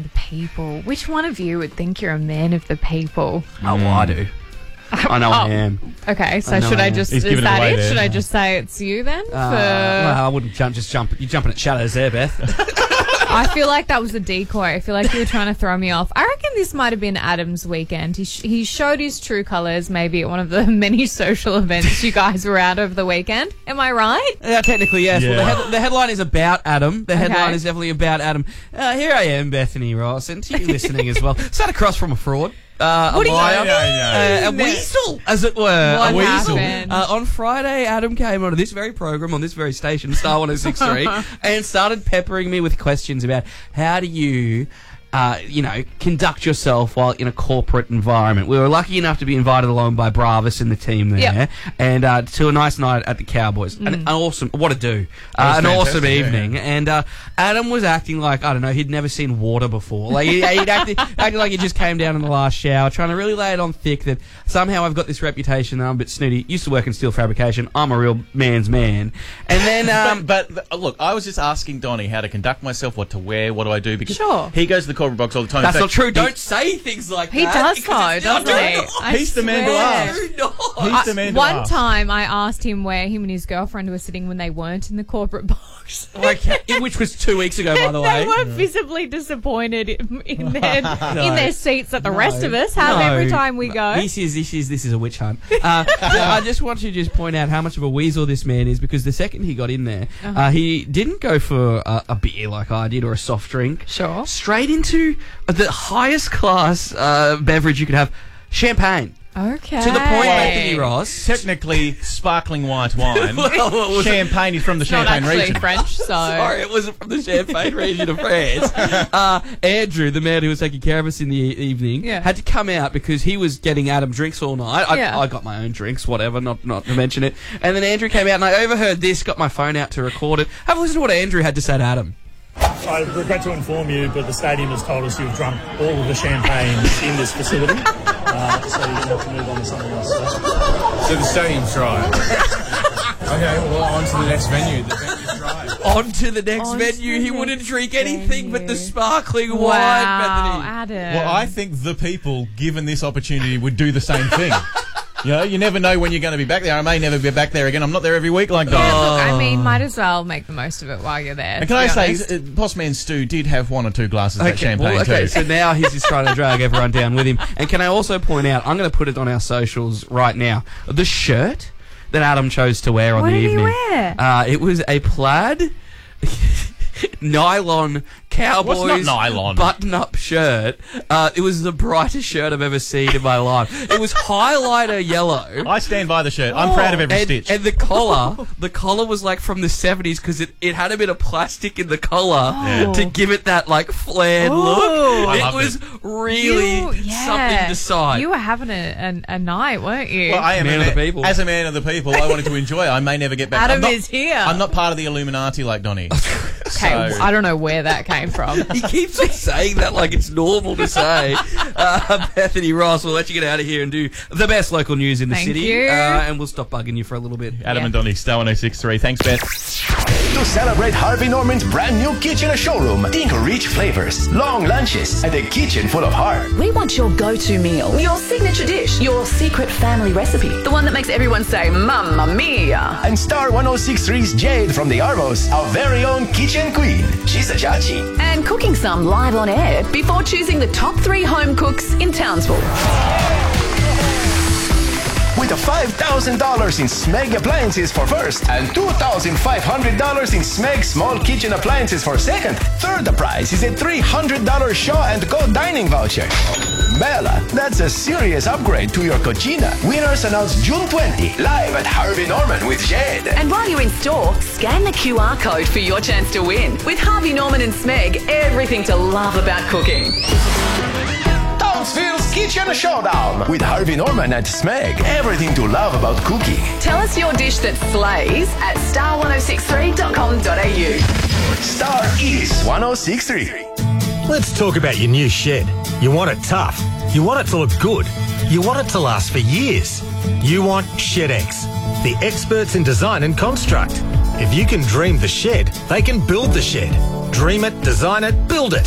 the people. Which one of you would think you're a man of the people? Oh, well, I do. I know I am. Okay, so should I just... He's Is giving it that away it? there. Should I just say it's you then? Well, I wouldn't jump. You're jumping at shadows there, Beth. I feel like that was a decoy. I feel like you were trying to throw me off. I reckon this might have been Adam's weekend. He showed his true colours maybe at one of the many social events you guys were at over the weekend. Am I right? Yeah, technically, yes. Yeah. Well, the headline is about Adam. The headline Okay. is definitely about Adam. Here I am, Bethany Ross, and to you listening as well. Sat across from a fraud. A What do you liar. mean? A weasel, as it were. What a weasel. happened? On Friday, Adam came onto this very program, on this very station, Star 106.3, and started peppering me with questions about how do you... conduct yourself while in a corporate environment. We were lucky enough to be invited along by Bravis and the team there, Yep. and to a nice night at the Cowboys. An awesome, what a do, an awesome fantastic, evening. yeah. And Adam was acting like, I don't know, he'd never seen water before. Like he'd acted like he just came down in the last shower, trying to really lay it on thick that somehow I've got this reputation that I'm a bit snooty. Used to work in steel fabrication. I'm a real man's man. And then, But look, I was just asking Donnie how to conduct myself, what to wear, what do I do? Because Sure. he goes to the corporate box all the time. In that's fact, not true. Don't say things like He that. does because though, it's not doesn't he? true. I He's the man to swear. ask. Do not. He's the man to One ask. time I asked him where him and his girlfriend were sitting when they weren't in the corporate box. Okay, which was 2 weeks ago, by the way. They were visibly disappointed in their seats that the rest of us have No. every time we go. This is a witch hunt. I just want to just point out how much of a weasel this man is, because the second he got in there, he didn't go for a beer like I did or a soft drink. Sure. Straight into the highest class beverage you could have, champagne. Okay. To the point, Bethany Ross. technically sparkling white wine. Well, what was it? Champagne is from the Not Champagne actually region. French, so... Sorry, it wasn't from the Champagne region of France. Andrew, the man who was taking care of us in the evening, Yeah. had to come out because he was getting Adam drinks all night. Yeah. I got my own drinks, whatever, not to mention it. And then Andrew came out and I overheard this, got my phone out to record it. Have a listen to what Andrew had to say to Adam. I regret to inform you, but the stadium has told us you've drunk all of the champagne in this facility, so you're going to have to move on to something else. So the stadium's dry. Okay, well, on to the next venue. The venue's dry. On to the next On to venue. the He wouldn't next drink anything but the venue. sparkling Wow, wine, Bethany. Adam. Well, I think the people, given this opportunity, would do the same thing. You know, you never know when you're going to be back there. I may never be back there again. I'm not there every week like that. Yeah, look, I mean, might as well make the most of it while you're there. And to can I be say, honest. Bossman Stu did have 1 or 2 glasses of that champagne okay, too. so now he's just trying to drag everyone down with him. And can I also point out, I'm going to put it on our socials right now, the shirt that Adam chose to wear on What the did he evening. wear? It was a plaid nylon Cowboys What's not nylon? button-up shirt. It was the brightest shirt I've ever seen in my life. It was highlighter yellow. I stand by the shirt. I'm proud of every stitch. And the collar was like from the 70s because it had a bit of plastic in the collar to give it that like flared look. I It loved was really something to sight. You were having a night, weren't you? Well, I am Man of the people. As a man of the people, I wanted to enjoy. I may never get back. Adam I'm not, is here. I'm not part of the Illuminati like Donnie. Okay, I don't know where that came from. He keeps on saying that like it's normal to say. Bethany Ross, we'll let you get out of here and do the best local news in the Thank city. you. And we'll stop bugging you for a little bit. Adam and Donnie, Star 106.3. Thanks, Beth. To celebrate Harvey Norman's brand new kitchen showroom, think rich flavors, long lunches, and a kitchen full of heart. We want your go-to meal, your signature dish, your secret family recipe, the one that makes everyone say, Mamma Mia. And Star 106.3's Jade from the Arvos, our very own kitchen queen. She's a chachi. And cooking some live on air before choosing the top 3 home cooks in Townsville. With a $5,000 in Smeg appliances for first and $2,500 in Smeg small kitchen appliances for second, third prize is a $300 Shaw and Go dining voucher. Bella, that's a serious upgrade to your Cochina. Winners announced June 20, live at Harvey Norman with Jade. And while you're in store, scan the QR code for your chance to win. With Harvey Norman and Smeg, everything to love about cooking. Townsville's Kitchen Showdown with Harvey Norman at Smeg. Everything to love about cooking. Tell us your dish that slays at star1063.com.au. Star is 106.3. Let's talk about your new shed. You want it tough. You want it to look good. You want it to last for years. You want ShedX, the experts in design and construct. If you can dream the shed, they can build the shed. Dream it, design it, build it.